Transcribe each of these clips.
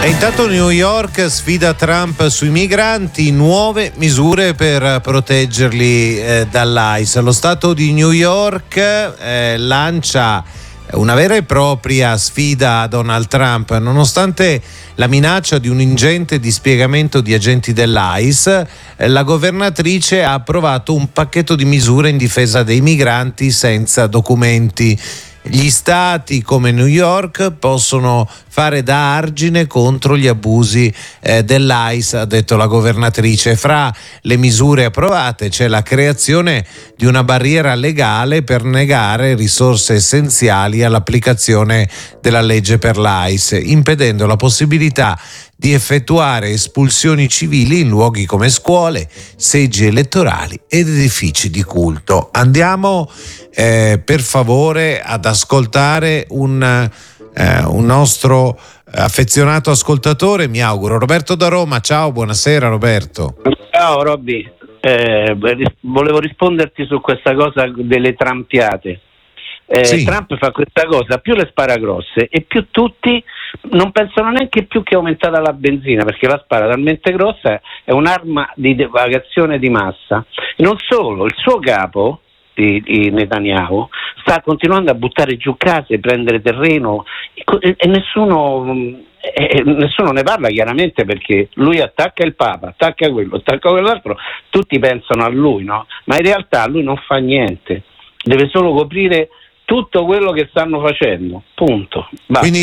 E intanto New York sfida Trump sui migranti, nuove misure per proteggerli dall'ICE. Lo Stato di New York lancia una vera e propria sfida a Donald Trump, nonostante la minaccia di un ingente dispiegamento di agenti dell'ICE. La governatrice ha approvato un pacchetto di misure in difesa dei migranti senza documenti. Gli stati come New York possono fare da argine contro gli abusi dell'ICE, ha detto la governatrice. Fra le misure approvate c'è la creazione di una barriera legale per negare risorse essenziali all'applicazione della legge per l'ICE, impedendo la possibilità di effettuare espulsioni civili in luoghi come scuole, seggi elettorali ed edifici di culto. Andiamo per favore ad ascoltare un nostro affezionato ascoltatore, mi auguro, Roberto da Roma. Ciao, buonasera Roberto. Ciao Robby, volevo risponderti su questa cosa delle trampiate. Sì. Trump fa questa cosa, più le spara grosse e più tutti non pensano neanche più che è aumentata la benzina, perché la spara talmente grossa, è un'arma di divagazione di massa. E non solo, il suo capo di Netanyahu sta continuando a buttare giù case, prendere terreno e nessuno ne parla, chiaramente, perché lui attacca il Papa, attacca quello, attacca quell'altro, tutti pensano a lui, no? Ma in realtà lui non fa niente, deve solo coprire tutto quello che stanno facendo, punto. Quindi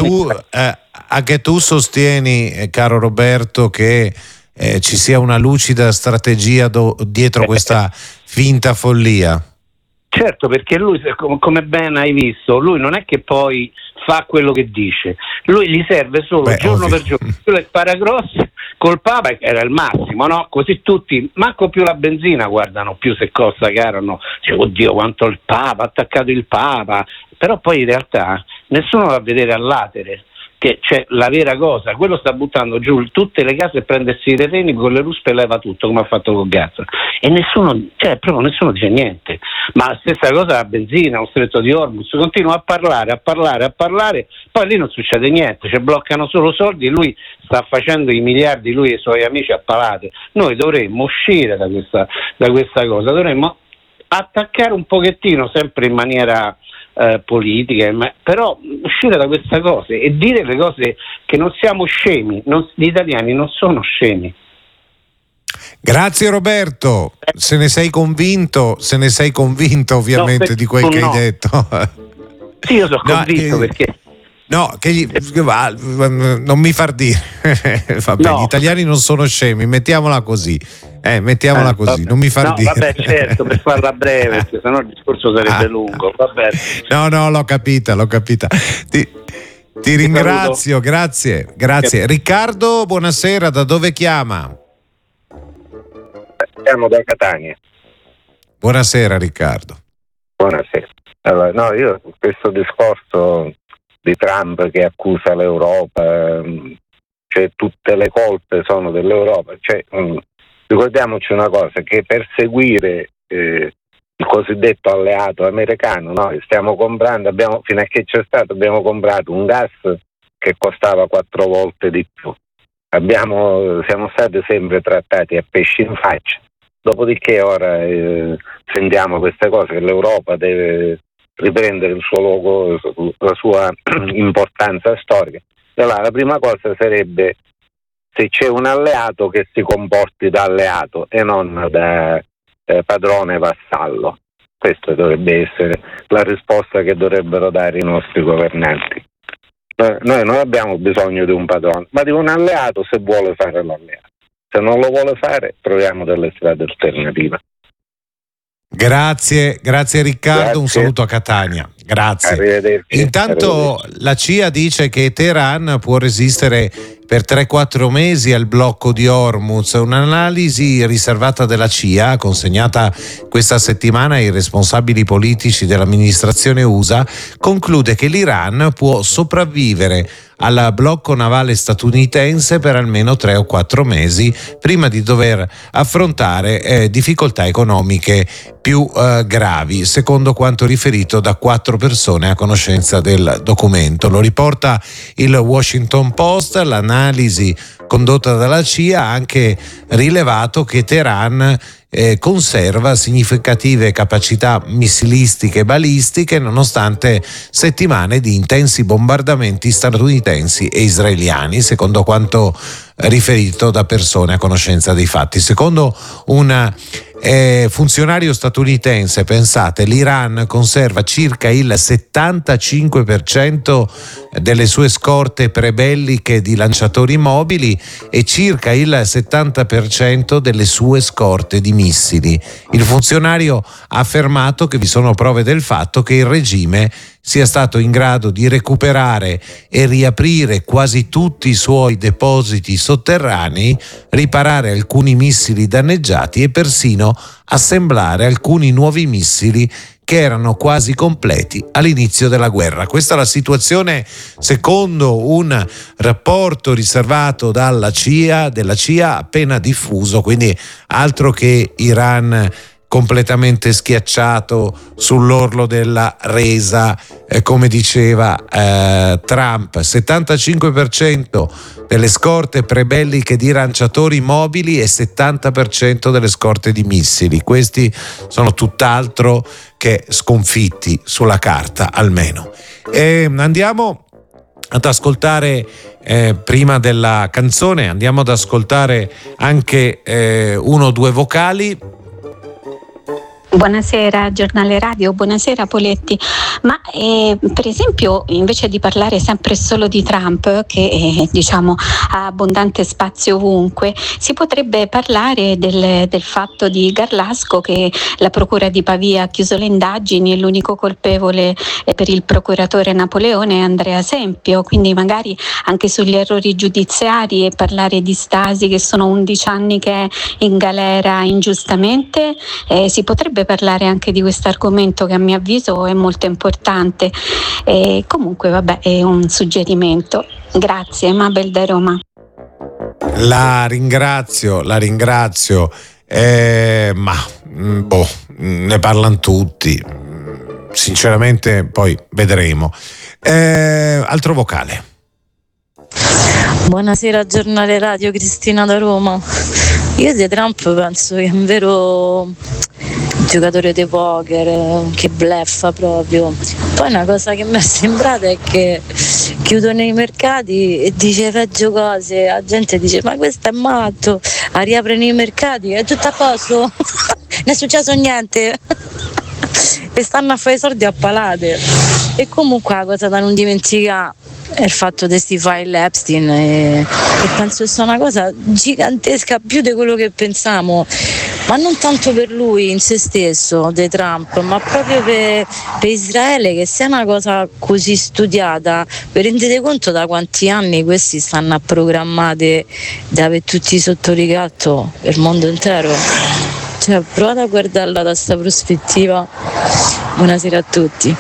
anche tu sostieni, caro Roberto, che ci sia una lucida strategia dietro questa finta follia? Certo, perché lui, come ben hai visto, lui non è che poi fa quello che dice, lui gli serve solo giorno per giorno, le spara grosse col Papa, era il massimo, no? Così tutti, manco più la benzina guardano più se costa caro, no? Cioè, oddio quanto il Papa, ha attaccato il Papa, però poi in realtà nessuno va a vedere all'atere che c'è la vera cosa. Quello sta buttando giù tutte le case e prendersi i terreni con le ruspe e leva tutto, come ha fatto con Gaza, e nessuno dice niente. Ma la stessa cosa la benzina, lo stretto di Hormuz, continua a parlare, poi lì non succede niente, cioè bloccano solo soldi, lui sta facendo i miliardi, lui e i suoi amici a palate. Noi dovremmo uscire da questa cosa, dovremmo attaccare un pochettino, sempre in maniera politica, però uscire da queste cose e dire le cose, che non siamo scemi, gli italiani non sono scemi. Grazie Roberto, se ne sei convinto ovviamente, no, di quel che hai detto. Sì, io sono convinto, perché non mi far dire. Vabbè, no. Gli italiani non sono scemi, mettiamola così. Così, non mi far dire. Vabbè, certo, per farla breve, perché sennò il discorso sarebbe lungo. Vabbè. No, l'ho capita. Ti ringrazio, grazie. Riccardo, buonasera, da dove chiama? Siamo da Catania. Buonasera Riccardo. Buonasera. Allora, io questo discorso di Trump che accusa l'Europa, cioè tutte le colpe sono dell'Europa, ricordiamoci una cosa, che per seguire il cosiddetto alleato americano, noi stiamo comprando, fino a che c'è stato, abbiamo comprato un gas che costava 4 volte di più, siamo stati sempre trattati a pesci in faccia, dopodiché ora sentiamo queste cose, che l'Europa deve riprendere il suo luogo, la sua importanza storica. Allora, la prima cosa sarebbe, se c'è un alleato, che si comporti da alleato e non da padrone vassallo. Questa dovrebbe essere la risposta che dovrebbero dare i nostri governanti. Noi non abbiamo bisogno di un padrone, ma di un alleato, se vuole fare l'alleato. Se non lo vuole fare, troviamo delle strade alternative. Grazie Riccardo, un saluto a Catania. Grazie. Arrivederci. Intanto la CIA dice che Teheran può resistere per 3-4 mesi al blocco di Hormuz. Un'analisi riservata della CIA, consegnata questa settimana ai responsabili politici dell'amministrazione USA, conclude che l'Iran può sopravvivere al blocco navale statunitense per almeno 3 o 4 mesi prima di dover affrontare difficoltà economiche più gravi, secondo quanto riferito da 4 4 persone a conoscenza del documento. Lo riporta il Washington Post. L'analisi condotta dalla CIA ha anche rilevato che Teheran conserva significative capacità missilistiche e balistiche nonostante settimane di intensi bombardamenti statunitensi e israeliani, secondo quanto riferito da persone a conoscenza dei fatti. Secondo un funzionario statunitense, pensate, l'Iran conserva circa il 75% delle sue scorte prebelliche di lanciatori mobili e circa il 70% delle sue scorte di missili. Il funzionario ha affermato che vi sono prove del fatto che il regime sia stato in grado di recuperare e riaprire quasi tutti i suoi depositi sotterranei, riparare alcuni missili danneggiati e persino assemblare alcuni nuovi missili che erano quasi completi all'inizio della guerra. Questa è la situazione secondo un rapporto riservato della CIA appena diffuso, quindi altro che Iran completamente schiacciato sull'orlo della resa, come diceva Trump. 75% delle scorte prebelliche di lanciatori mobili e 70% delle scorte di missili. Questi sono tutt'altro che sconfitti sulla carta, almeno. Andiamo ad ascoltare, prima della canzone, andiamo ad ascoltare anche 1 o 2 vocali. Buonasera Giornale Radio, buonasera Poletti, ma per esempio invece di parlare sempre solo di Trump, che diciamo ha abbondante spazio ovunque, si potrebbe parlare del fatto di Garlasco, che la procura di Pavia ha chiuso le indagini e l'unico colpevole per il procuratore Napoleone è Andrea Sempio, quindi magari anche sugli errori giudiziari e parlare di Stasi, che sono 11 anni che è in galera ingiustamente, si potrebbe parlare anche di questo argomento che a mio avviso è molto importante. Comunque vabbè, è un suggerimento. Grazie, Mabel da Roma. La ringrazio, ne parlano tutti, sinceramente poi vedremo. Altro vocale. Buonasera Giornale Radio, Cristina da Roma. Io di Trump penso che è un vero giocatore di poker, che bleffa proprio. Poi una cosa che mi è sembrata è che chiudono i mercati e dice peggio cose, la gente dice ma questo è matto, riaprono i mercati, è tutto a posto, non è successo niente e stanno a fare i soldi a palate. E comunque la cosa da non dimenticare è il fatto di sti file Epstein, e penso che sia una cosa gigantesca, più di quello che pensiamo, ma non tanto per lui in se stesso, di Trump, ma proprio per Israele, che sia una cosa così studiata. Vi rendete conto da quanti anni questi stanno a programmare di avere tutti sotto ricatto per il mondo intero? Cioè, provate a guardarla da questa prospettiva. Buonasera a tutti.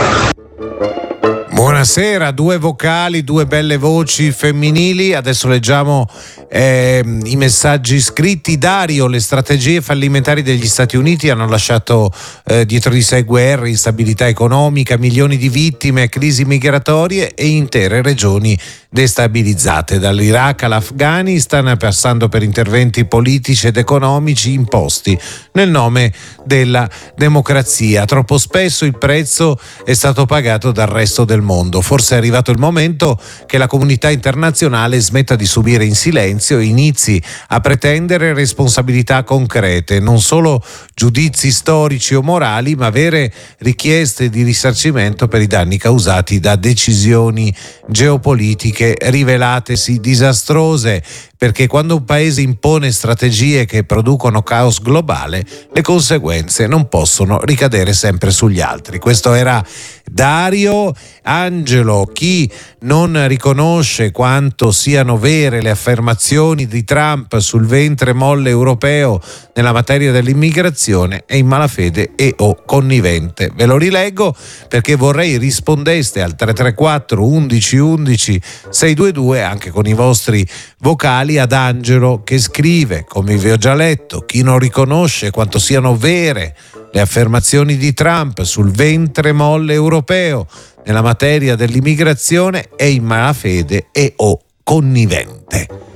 Buonasera, 2 vocali, 2 belle voci femminili. Adesso leggiamo i messaggi scritti. Dario: le strategie fallimentari degli Stati Uniti hanno lasciato dietro di sé guerre, instabilità economica, milioni di vittime, crisi migratorie e intere regioni destabilizzate, dall'Iraq all'Afghanistan, passando per interventi politici ed economici imposti nel nome della democrazia. Troppo spesso il prezzo è stato pagato dal resto del mondo. Forse è arrivato il momento che la comunità internazionale smetta di subire in silenzio e inizi a pretendere responsabilità concrete, non solo giudizi storici o morali, ma vere richieste di risarcimento per i danni causati da decisioni geopolitiche rivelatesi disastrose, perché quando un paese impone strategie che producono caos globale, le conseguenze non possono ricadere sempre sugli altri. Questo era Dario. Angelo: chi non riconosce quanto siano vere le affermazioni di Trump sul ventre molle europeo nella materia dell'immigrazione è in malafede e o connivente. Ve lo rileggo perché vorrei rispondeste al 334 11 11 622 anche con i vostri vocali ad Angelo, che scrive, come vi ho già letto: chi non riconosce quanto siano vere le affermazioni di Trump sul ventre molle europeo nella materia dell'immigrazione è in malafede e o connivente.